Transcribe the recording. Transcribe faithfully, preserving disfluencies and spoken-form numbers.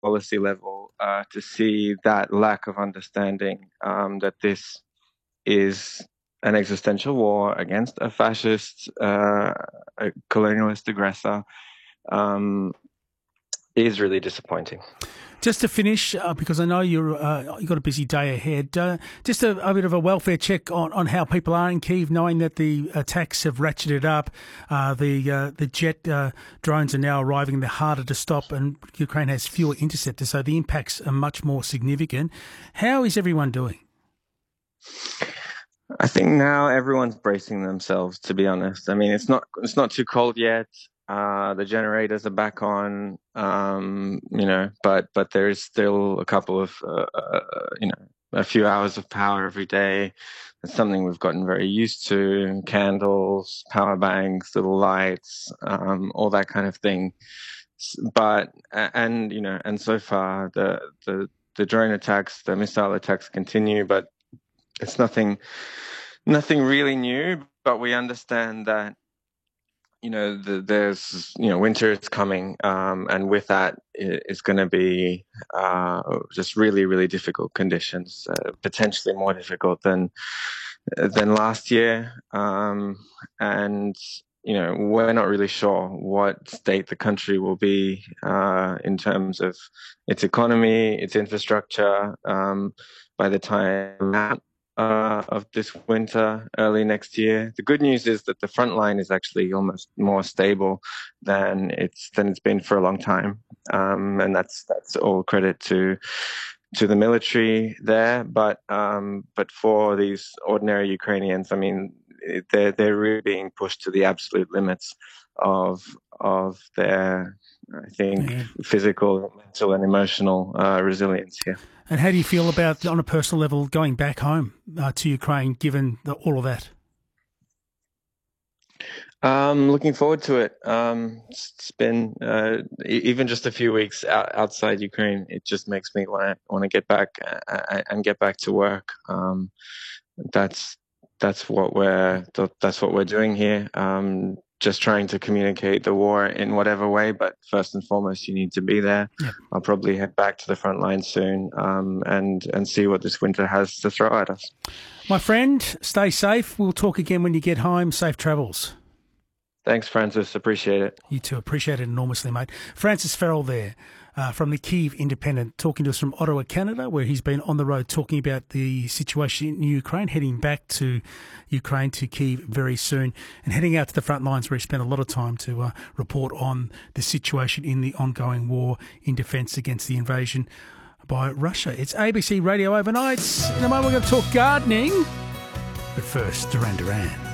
policy level uh, to see that lack of understanding um, that this is an existential war against a fascist, uh, a colonialist aggressor, um, is really disappointing. Just to finish, uh, because I know you're uh, you've got a busy day ahead, uh, just a, a bit of a welfare check on, on how people are in Kyiv, knowing that the attacks have ratcheted up, uh, the uh, the jet uh, drones are now arriving, they're harder to stop, and Ukraine has fewer interceptors, so the impacts are much more significant. How is everyone doing? I think now everyone's bracing themselves, to be honest. I mean, it's not it's not too cold yet. Uh, the generators are back on, um, you know, but but there is still a couple of, uh, uh, you know, a few hours of power every day. It's something we've gotten very used to. Candles, power banks, little lights, um, all that kind of thing. But and you know, and so far the the the drone attacks, the missile attacks continue, but it's nothing nothing really new. But we understand that, you know, the, there's, you know, winter is coming, um, and with that, it, it's going to be uh, just really, really difficult conditions, uh, potentially more difficult than than last year. Um, and you know, we're not really sure what state the country will be uh, in terms of its economy, its infrastructure, um, by the time that Uh, of this winter, early next year. The good news is that the front line is actually almost more stable than it's than it's been for a long time, um, and that's that's all credit to to the military there. But um, but for these ordinary Ukrainians, I mean, they're they're really being pushed to the absolute limits of of their, I think, yeah. physical, mental, and emotional uh, resilience here. And how do you feel about, on a personal level, going back home uh, to Ukraine, given the, all of that? Um, looking forward to it. Um, it's been uh, even just a few weeks out, outside Ukraine. It just makes me want to want to get back uh, and get back to work. Um, that's that's what we're that's what we're doing here. Um, just trying to communicate the war in whatever way, but first and foremost, you need to be there. Yep. I'll probably head back to the front line soon, um, and and see what this winter has to throw at us. My friend, stay safe. We'll talk again when you get home. Safe travels. Thanks, Francis. Appreciate it. You too. Appreciate it enormously, mate. Francis Farrell there uh, from the Kyiv Independent, talking to us from Ottawa, Canada, where he's been on the road talking about the situation in Ukraine, heading back to Ukraine, to Kyiv very soon, and heading out to the front lines where he spent a lot of time to uh, report on the situation in the ongoing war in defence against the invasion by Russia. It's A B C Radio Overnights. In a moment, we're going to talk gardening. But first, Duran Duran.